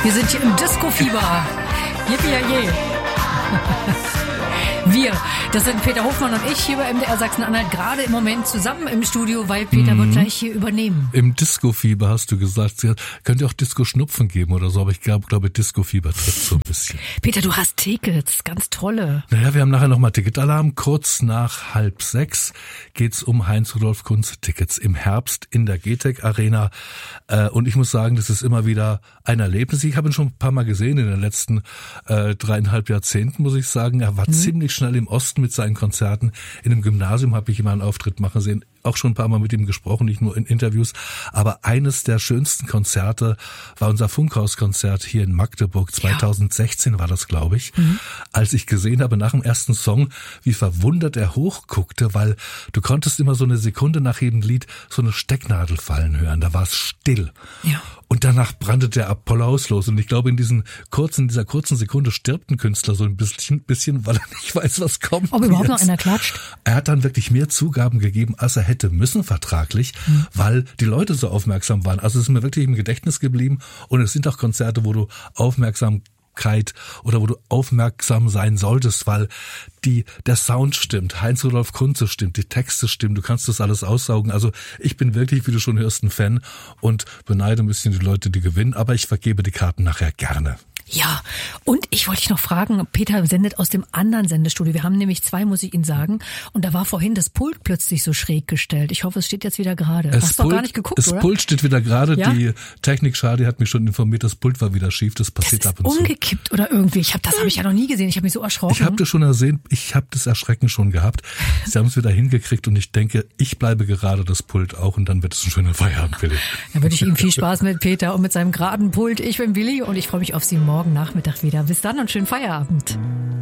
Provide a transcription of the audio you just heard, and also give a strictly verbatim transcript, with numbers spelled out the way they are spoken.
Wir sind hier im Disco-Fieber. Yippie-yay. Wir, das sind Peter Hofmann und ich hier bei M D R Sachsen-Anhalt, gerade im Moment zusammen im Studio, weil Peter mhm. wird gleich hier übernehmen. Im Disco-Fieber hast du gesagt, ja, könnte auch Disco-Schnupfen geben oder so, aber ich glaube, glaube Disco-Fieber trifft so ein bisschen. Peter, du hast Tickets, ganz tolle. Naja, wir haben nachher nochmal Ticketalarm. Kurz nach halb sechs geht's um Heinz-Rudolf Kunze-Tickets im Herbst in der G T E C Arena. Und ich muss sagen, das ist immer wieder ein Erlebnis. Ich habe ihn schon ein paar Mal gesehen in den letzten äh, dreieinhalb Jahrzehnten, muss ich sagen. Er war mhm. ziemlich schnell im Osten mit seinen Konzerten. In einem Gymnasium habe ich immer einen Auftritt machen sehen. Auch schon ein paar Mal mit ihm gesprochen, nicht nur in Interviews. Aber eines der schönsten Konzerte war unser Funkhauskonzert hier in Magdeburg. zweitausendsechzehn ja. war das, glaube ich. Mhm. Als ich gesehen habe nach dem ersten Song, wie verwundert er hochguckte, weil du konntest immer so eine Sekunde nach jedem Lied so eine Stecknadel fallen hören. Da war es still. Ja. Und danach brannte der Applaus los. Und ich glaube, in diesen kurzen, in dieser kurzen Sekunde stirbt ein Künstler so ein bisschen, bisschen, weil er nicht weiß, was kommt. Ob überhaupt noch einer klatscht? Er hat dann wirklich mehr Zugaben gegeben, als er hätte müssen vertraglich, mhm. weil die Leute so aufmerksam waren. Also es ist mir wirklich im Gedächtnis geblieben. Und es sind auch Konzerte, wo du aufmerksam oder wo du aufmerksam sein solltest, weil die der Sound stimmt, Heinz-Rudolf Kunze stimmt, die Texte stimmen, du kannst das alles aussaugen. Also ich bin wirklich, wie du schon hörst, ein Fan und beneide ein bisschen die Leute, die gewinnen, aber ich vergebe die Karten nachher gerne. Ja, und ich wollte dich noch fragen, Peter sendet aus dem anderen Sendestudio. Wir haben nämlich zwei, muss ich Ihnen sagen. Und da war vorhin das Pult plötzlich so schräg gestellt. Ich hoffe, es steht jetzt wieder gerade. Das Hast du doch gar nicht geguckt, das oder? Das Pult steht wieder gerade. Ja? Die Technik-Schadi hat mich schon informiert, das Pult war wieder schief. Das passiert das ab und ist zu. Umgekippt oder irgendwie. Ich hab, das habe ich ja noch nie gesehen. Ich habe mich so erschrocken. Ich habe das schon ersehen. Ich habe das Erschrecken schon gehabt. Sie haben es wieder hingekriegt und ich denke, ich bleibe gerade das Pult auch und dann wird es ein schöner Feierabend, Willi. Dann wünsche ich Ihnen viel Spaß mit Peter und mit seinem geraden Pult. Ich bin Willi und ich freue mich auf Sie morgen Nachmittag wieder. Bis dann und schönen Feierabend.